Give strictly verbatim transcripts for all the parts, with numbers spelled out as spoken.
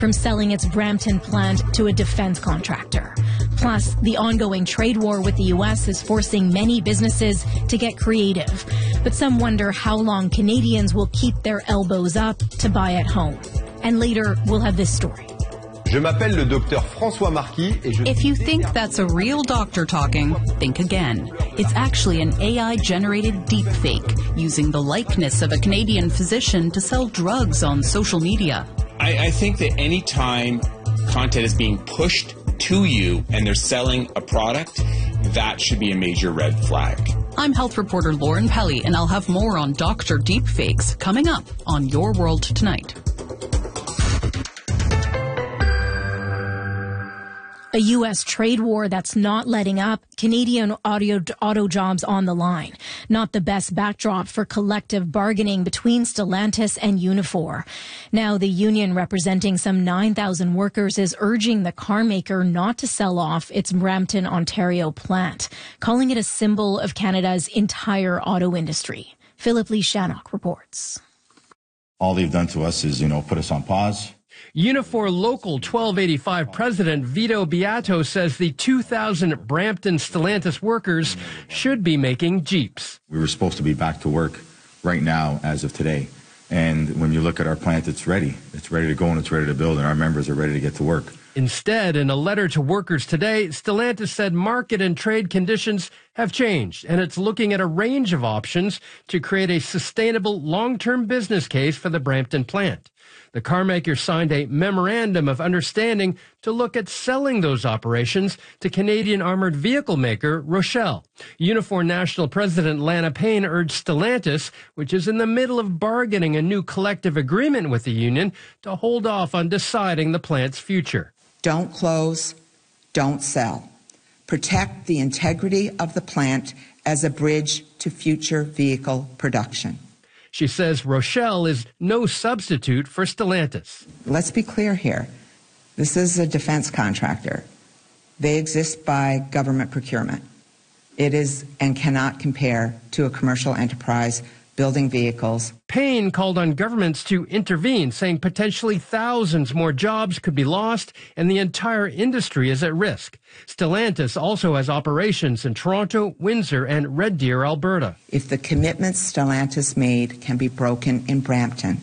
from selling its Brampton plant to a defense contractor. Plus, the ongoing trade war with the U S is forcing many businesses to get creative. But some wonder how long Canadians will keep their elbows up to buy at home. And later, we'll have this story. Je m'appelle le docteur François Marquis et je... If you think that's a real doctor talking, think again. It's actually an A I-generated deepfake using the likeness of a Canadian physician to sell drugs on social media. I, I think that any time content is being pushed to you and they're selling a product, that should be a major red flag. I'm health reporter Lauren Pelly, and I'll have more on Doctor Deepfakes coming up on Your World Tonight. A U S trade war that's not letting up, Canadian audio, auto jobs on the line. Not the best backdrop for collective bargaining between Stellantis and Unifor. Now, the union representing some nine thousand workers is urging the car maker not to sell off its Brampton, Ontario plant, calling it a symbol of Canada's entire auto industry. Philip Lee Shannock reports. All they've done to us is, you know, put us on pause. Unifor Local twelve eighty-five President Vito Beato says the two thousand Brampton Stellantis workers should be making Jeeps. We were supposed to be back to work right now as of today. And when you look at our plant, it's ready. It's ready to go and it's ready to build, and our members are ready to get to work. Instead, in a letter to workers today, Stellantis said market and trade conditions have changed, and it's looking at a range of options to create a sustainable long-term business case for the Brampton plant. The carmaker signed a memorandum of understanding to look at selling those operations to Canadian armored vehicle maker Rochelle. Unifor National President Lana Payne urged Stellantis, which is in the middle of bargaining a new collective agreement with the union, to hold off on deciding the plant's future. Don't close, don't sell. Protect the integrity of the plant as a bridge to future vehicle production. She says Rochelle is no substitute for Stellantis. Let's be clear here. This is a defense contractor. They exist by government procurement. It is and cannot compare to a commercial enterprise building vehicles. Payne called on governments to intervene, saying potentially thousands more jobs could be lost and the entire industry is at risk. Stellantis also has operations in Toronto, Windsor, and Red Deer, Alberta. If the commitments Stellantis made can be broken in Brampton,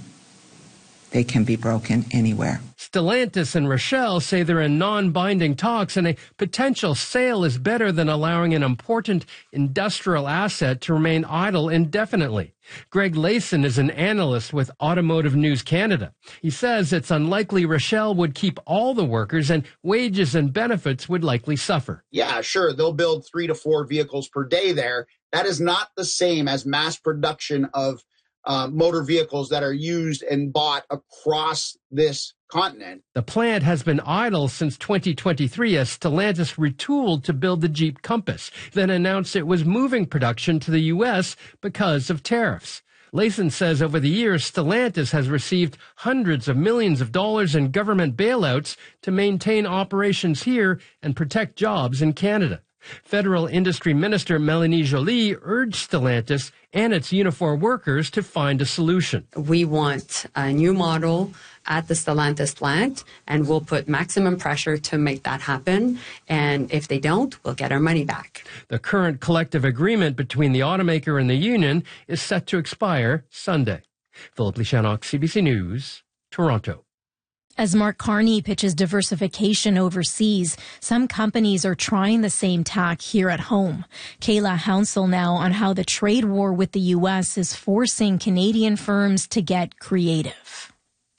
they can be broken anywhere. Stellantis and Rochelle say they're in non-binding talks, and a potential sale is better than allowing an important industrial asset to remain idle indefinitely. Greg Layson is an analyst with Automotive News Canada. He says it's unlikely Rochelle would keep all the workers, and wages and benefits would likely suffer. Yeah, sure, they'll build three to four vehicles per day there. That is not the same as mass production of Uh, motor vehicles that are used and bought across this continent. The plant has been idle since twenty twenty-three as Stellantis retooled to build the Jeep Compass, then announced it was moving production to the U S because of tariffs. Layson says over the years, Stellantis has received hundreds of millions of dollars in government bailouts to maintain operations here and protect jobs in Canada. Federal Industry Minister Melanie Joly urged Stellantis and its Unifor workers to find a solution. We want a new model at the Stellantis plant, and we'll put maximum pressure to make that happen. And if they don't, we'll get our money back. The current collective agreement between the automaker and the union is set to expire Sunday. Philip Lee Shannock, C B C News, Toronto. As Mark Carney pitches diversification overseas, some companies are trying the same tack here at home. Kayla Hounsell now on how the trade war with the U S is forcing Canadian firms to get creative.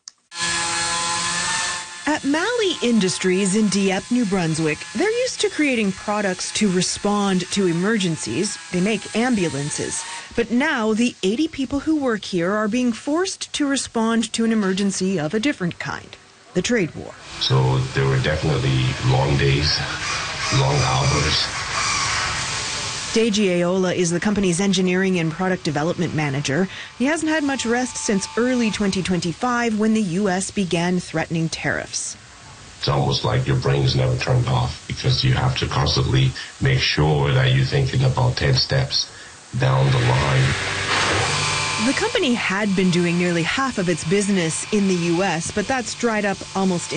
At Malley Industries in Dieppe, New Brunswick, they're used to creating products to respond to emergencies. They make ambulances. But now the eighty people who work here are being forced to respond to an emergency of a different kind, the trade war. So there were definitely long days, long hours. Deji Aola is the company's engineering and product development manager. He hasn't had much rest since early twenty twenty-five when the U S began threatening tariffs. It's almost like your brain's never turned off because you have to constantly make sure that you're thinking about ten steps down the line. The company had been doing nearly half of its business in the U S, but that's dried up almost